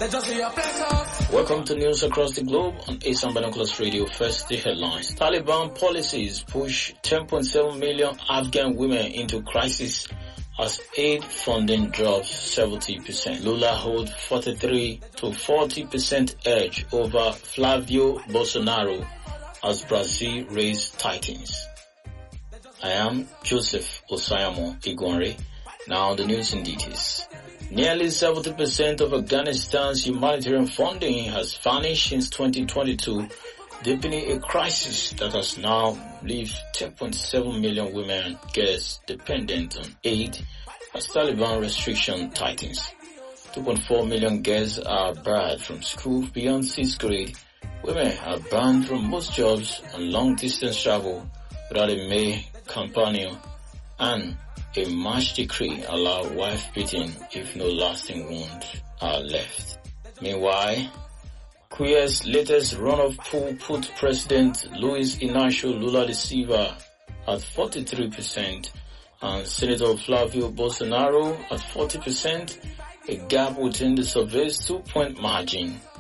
Welcome to news across the globe on Asian Binoculars Radio. First, the headlines. Taliban policies push 10.7 million Afghan women into crisis as aid funding drops 70%. Lula holds 43 to 40% edge over Flavio Bolsonaro as Brazil race tightens. I am Joseph Osayamo Igwanre. Now the news in details. Nearly 70% of Afghanistan's humanitarian funding has vanished since 2022, deepening a crisis that has now left 10.7 million women and girls dependent on aid as Taliban restriction tightens. 2.4 million girls are barred from school beyond 6th grade. Women are banned from most jobs and long-distance travel without a male companion, and a March decree allow wife beating if no lasting wounds are left. Meanwhile, Queer's latest runoff poll put President Luiz Inácio Lula da Silva at 43% and Senator Flavio Bolsonaro at 40%, a gap within the survey's 2-point margin.